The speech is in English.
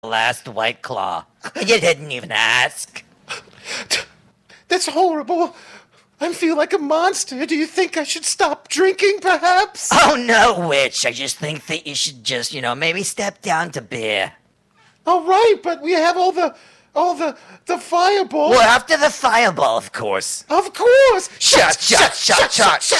last White Claw. You didn't even ask. That's horrible. I feel like a monster. Do you think I should stop drinking, perhaps? Oh, no, Witch. I just think that you should just, maybe step down to beer. All right, but we have all the fireball. Well, after the fireball, of course. Of course. Shot, shot, shot, shot, shot.